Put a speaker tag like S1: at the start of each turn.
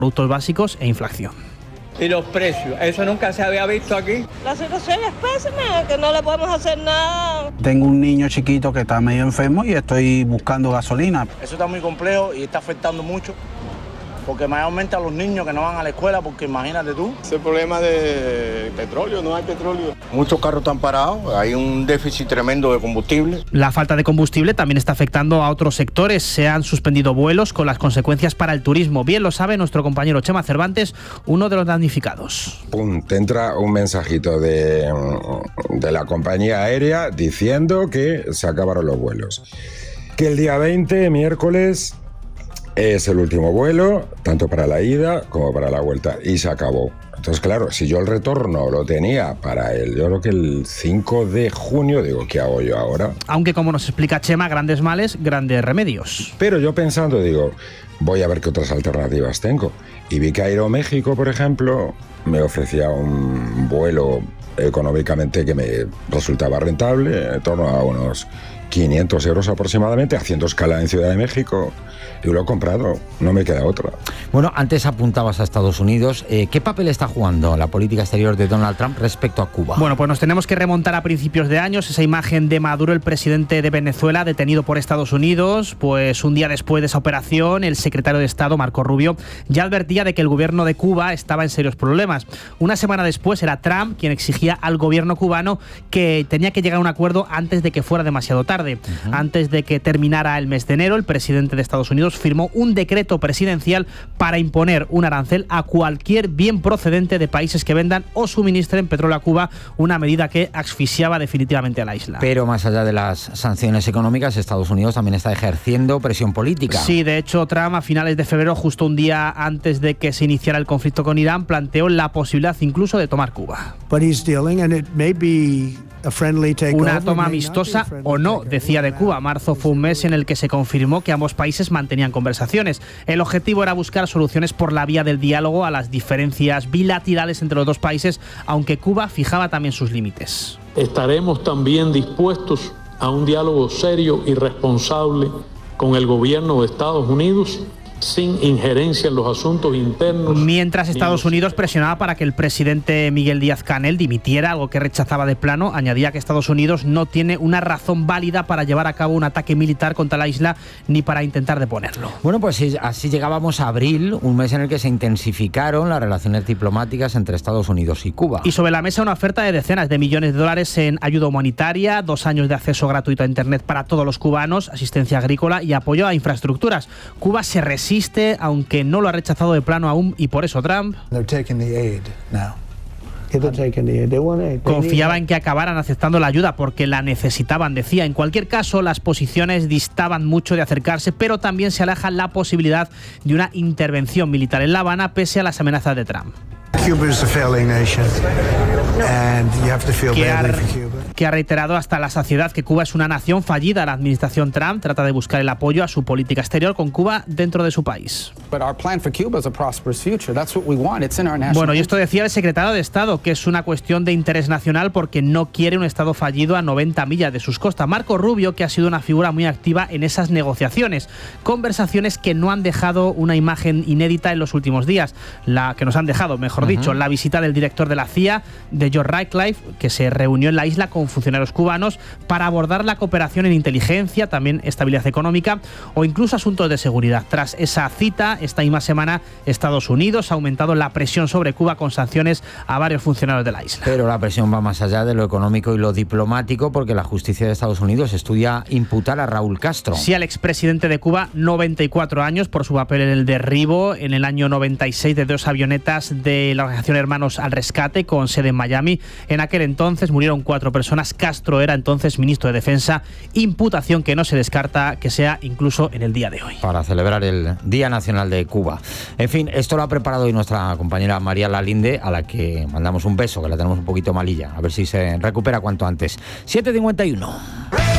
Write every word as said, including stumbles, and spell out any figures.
S1: productos básicos e inflación.
S2: Y los precios, eso nunca se había visto aquí.
S3: La situación es pésima, que no le podemos hacer nada.
S4: Tengo un niño chiquito que está medio enfermo y estoy buscando gasolina.
S5: Eso está muy complejo y está afectando mucho, porque mayormente a los niños que no van a la escuela, porque imagínate tú.
S6: Ese problema de petróleo, no hay petróleo.
S5: Muchos carros están parados, hay un déficit tremendo de combustible.
S1: La falta de combustible también está afectando a otros sectores. Se han suspendido vuelos con las consecuencias para el turismo. Bien lo sabe nuestro compañero Chema Cervantes, uno de los damnificados.
S7: Pum, te entra un mensajito de, de la compañía aérea diciendo que se acabaron los vuelos. Que el día veinte, miércoles, es el último vuelo, tanto para la ida como para la vuelta, y se acabó. Entonces, claro, si yo el retorno lo tenía para el, yo creo que el cinco de junio, digo, ¿qué hago yo ahora?
S1: Aunque, como nos explica Chema, grandes males, grandes remedios.
S7: Pero yo pensando, digo, voy a ver qué otras alternativas tengo. Y vi que Aeroméxico, por ejemplo, me ofrecía un vuelo económicamente que me resultaba rentable, en torno a unos quinientos euros aproximadamente, haciendo escala en Ciudad de México. Y lo he comprado, no me queda otra.
S8: Bueno, antes apuntabas a Estados Unidos. Eh, ¿Qué papel está jugando la política exterior de Donald Trump respecto a Cuba?
S1: Bueno, pues nos tenemos que remontar a principios de años. Esa imagen de Maduro, el presidente de Venezuela, detenido por Estados Unidos. Pues un día después de esa operación, el secretario de Estado, Marco Rubio, ya advertía de que el gobierno de Cuba estaba en serios problemas. Una semana después era Trump quien exigía al gobierno cubano que tenía que llegar a un acuerdo antes de que fuera demasiado tarde. Uh-huh. Antes de que terminara el mes de enero, el presidente de Estados Unidos firmó un decreto presidencial para imponer un arancel a cualquier bien procedente de países que vendan o suministren petróleo a Cuba, una medida que asfixiaba definitivamente a la isla.
S8: Pero más allá de las sanciones económicas, Estados Unidos también está ejerciendo presión política.
S1: Sí, de hecho, Trump a finales de febrero, justo un día antes de que se iniciara el conflicto con Irán, planteó la posibilidad incluso de tomar Cuba. Una toma amistosa o no, decía de Cuba. Marzo fue un mes en el que se confirmó que ambos países mantenían conversaciones. El objetivo era buscar soluciones por la vía del diálogo a las diferencias bilaterales entre los dos países, aunque Cuba fijaba también sus límites.
S9: Estaremos también dispuestos a un diálogo serio y responsable con el gobierno de Estados Unidos, sin injerencia en los asuntos internos.
S1: Mientras Estados Unidos presionaba para que el presidente Miguel Díaz-Canel dimitiera, algo que rechazaba de plano, añadía que Estados Unidos no tiene una razón válida para llevar a cabo un ataque militar contra la isla ni para intentar deponerlo.
S8: Bueno, pues así llegábamos a abril, un mes en el que se intensificaron las relaciones diplomáticas entre Estados Unidos y Cuba.
S1: Y sobre la mesa una oferta de decenas de millones de dólares en ayuda humanitaria, dos años de acceso gratuito a Internet para todos los cubanos, asistencia agrícola y apoyo a infraestructuras. Cuba se resiste Existe, aunque no lo ha rechazado de plano aún, y por eso Trump confiaba en que acabaran aceptando la ayuda porque la necesitaban, decía. En cualquier caso, las posiciones distaban mucho de acercarse, pero también se aleja la posibilidad de una intervención militar en La Habana pese a las amenazas de Trump.
S10: Cuba is a failing nation and you have to feel badly for Cuba.
S1: Que ha reiterado hasta la saciedad que Cuba es una nación fallida. La administración Trump trata de buscar el apoyo a su política exterior con Cuba dentro de su país. Bueno, y esto decía el secretario de Estado, que es una cuestión de interés nacional porque no quiere un Estado fallido a noventa millas de sus costas. Marco Rubio, que ha sido una figura muy activa en esas negociaciones, conversaciones que no han dejado una imagen inédita en los últimos días, la que nos han dejado, mejor dicho, la visita del director de la C I A, de George Ratcliffe, que se reunió en la isla con funcionarios cubanos para abordar la cooperación en inteligencia, también estabilidad económica o incluso asuntos de seguridad. Tras esa cita, esta misma semana, Estados Unidos ha aumentado la presión sobre Cuba con sanciones a varios funcionarios de la isla.
S8: Pero la presión va más allá de lo económico y lo diplomático, porque la justicia de Estados Unidos estudia imputar a Raúl Castro.
S1: Sí, al expresidente de Cuba, noventa y cuatro años, por su papel en el derribo en el año noventa y seis de dos avionetas de la organización Hermanos al Rescate, con sede en Miami. En aquel entonces murieron cuatro personas. Castro era entonces ministro de Defensa, imputación que no se descarta que sea incluso en el día de hoy.
S8: Para celebrar el Día Nacional de Cuba. En fin, esto lo ha preparado hoy nuestra compañera María Lalinde, a la que mandamos un beso, que la tenemos un poquito malilla. A ver si se recupera cuanto antes. siete cincuenta y uno.